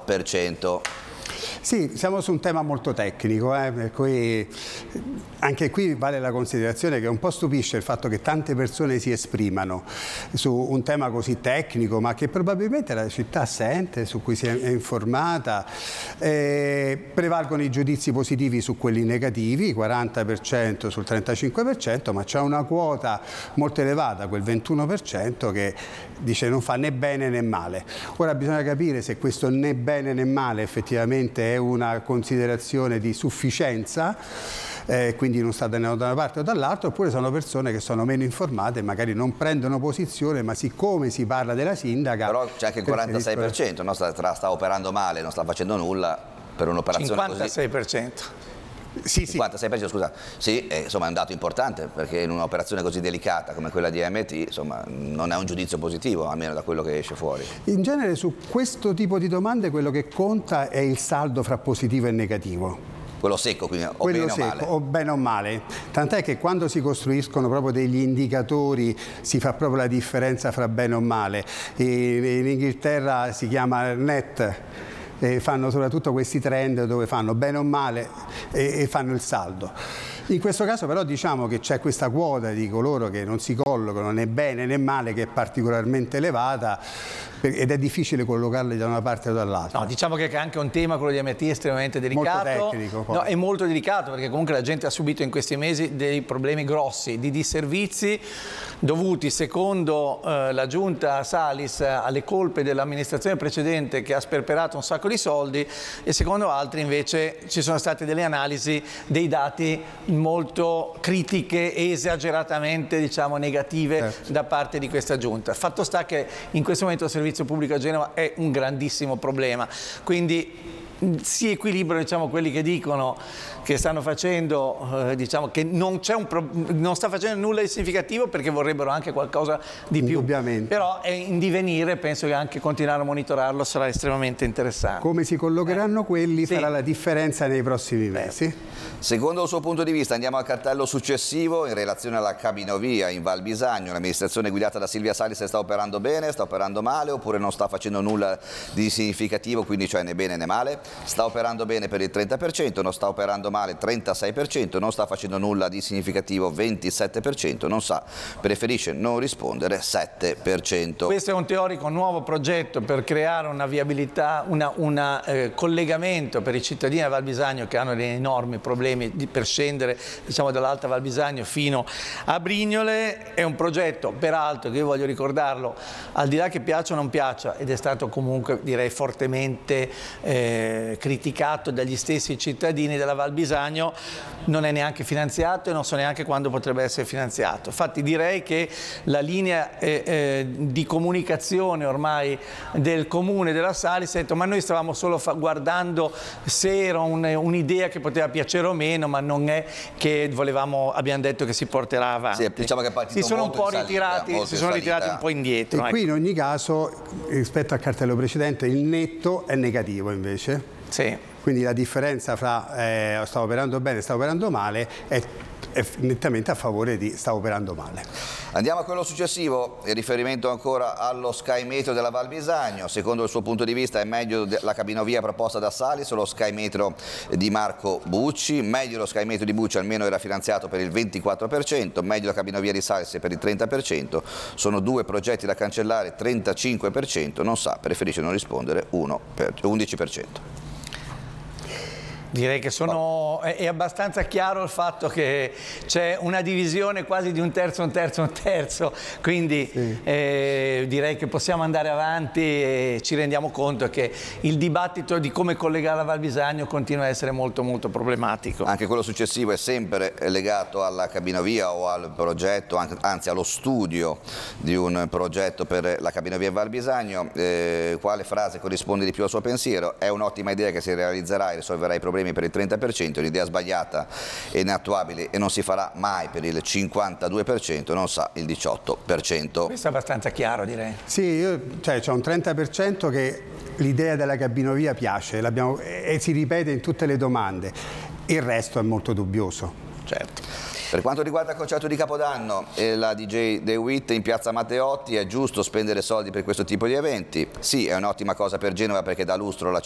4%. Sì, siamo su un tema molto tecnico, per cui anche qui vale la considerazione che un po' stupisce il fatto che tante persone si esprimano su un tema così tecnico, ma che probabilmente la città sente, su cui si è informata. Prevalgono i giudizi positivi su quelli negativi, 40% sul 35%, ma c'è una quota molto elevata, quel 21%, che dice non fa né bene né male. Ora bisogna capire se questo né bene né male effettivamente è una considerazione di sufficienza, quindi non sta da una parte o dall'altra, oppure sono persone che sono meno informate e magari non prendono posizione, ma siccome si parla della sindaca... Però c'è anche il 46%, no? sta operando male, non sta facendo nulla per un'operazione 56%. Così. Sì, 56%, scusa. Sì, insomma è un dato importante, perché in un'operazione così delicata come quella di AMT, insomma, non è un giudizio positivo, almeno da quello che esce fuori. In genere su questo tipo di domande quello che conta è il saldo fra positivo e negativo. Quello secco, quindi o bene o male. Tant'è che quando si costruiscono proprio degli indicatori si fa proprio la differenza fra bene o male. In Inghilterra si chiama net. Fanno soprattutto questi trend dove fanno bene o male e fanno il saldo. In questo caso però diciamo che c'è questa quota di coloro che non si collocano né bene né male, che è particolarmente elevata, ed è difficile collocarli da una parte o dall'altra. No, diciamo che è anche un tema, quello di AMT, estremamente delicato. Molto tecnico poi. No, è molto delicato, perché comunque la gente ha subito in questi mesi dei problemi grossi di disservizi dovuti, secondo la giunta Salis, alle colpe dell'amministrazione precedente che ha sperperato un sacco di soldi, e secondo altri invece ci sono state delle analisi dei dati molto critiche e esageratamente, diciamo, negative da parte di questa giunta. Fatto sta che in questo momento il servizio pubblico a Genova è un grandissimo problema, quindi si equilibrano, diciamo, quelli che dicono che stanno facendo, diciamo, che non sta facendo nulla di significativo, perché vorrebbero anche qualcosa di più. Indubbiamente. Però è in divenire, penso che anche continuare a monitorarlo sarà estremamente interessante. Come si collocheranno quelli farà la differenza nei prossimi mesi. Secondo il suo punto di vista, andiamo al cartello successivo in relazione alla cabinovia in Val Bisagno. L'amministrazione guidata da Silvia Salis sta operando bene, sta operando male, oppure non sta facendo nulla di significativo, quindi cioè né bene né male? Sta operando bene per il 30%, non sta operando male 36%, non sta facendo nulla di significativo 27%, non sa, preferisce non rispondere 7%. Questo è un teorico nuovo progetto per creare una viabilità, un collegamento per i cittadini a Val Bisagno che hanno dei enormi problemi per scendere, diciamo, dall'Alta Val Bisagno fino a Brignole. È un progetto, peraltro, che io voglio ricordarlo, al di là che piaccia o non piaccia, ed è stato comunque, direi, fortemente criticato dagli stessi cittadini della Val Bisagno, non è neanche finanziato e non so neanche quando potrebbe essere finanziato. Infatti direi che la linea di comunicazione ormai del comune della Salis è detto: ma noi stavamo solo guardando se era un'idea che poteva piacere o meno, ma non è che abbiamo detto che si porterà avanti. Sì, diciamo che è partito si sono molto un po' in salita, ritirati, si sono ritirati un po' indietro. E qui in ogni caso, rispetto al cartello precedente, il netto è negativo invece. Sì. Quindi la differenza fra sta operando bene e sta operando male è nettamente a favore di sta operando male. Andiamo a quello successivo, in riferimento ancora allo Sky Metro della Val Bisagno. Secondo il suo punto di vista è meglio la cabinovia proposta da Salis o lo Sky Metro di Marco Bucci? Meglio lo Sky Metro di Bucci, almeno era finanziato per il 24%, meglio la cabinovia di Salis per il 30%, sono due progetti da cancellare, 35%, non sa, preferisce non rispondere, 11%. Direi che è abbastanza chiaro il fatto che c'è una divisione quasi di un terzo, quindi sì. Direi che possiamo andare avanti e ci rendiamo conto che il dibattito di come collegare la Val Bisagno continua a essere molto molto problematico. Anche quello successivo è sempre legato alla cabinovia o al progetto, anzi allo studio di un progetto per la cabinovia in Val Bisagno. Quale frase corrisponde di più al suo pensiero? È un'ottima idea che si realizzerà e risolverà i problemi per il 30%, un'idea sbagliata e inattuabile e non si farà mai per il 52%, non sa, il 18%. Questo è abbastanza chiaro, direi. Sì, c'è un 30% che l'idea della cabinovia piace, e si ripete in tutte le domande, il resto è molto dubbioso. Certo. Per quanto riguarda il concerto di Capodanno e la DJ The Wit in piazza Matteotti, è giusto spendere soldi per questo tipo di eventi? Sì, è un'ottima cosa per Genova perché dà lustro alla città.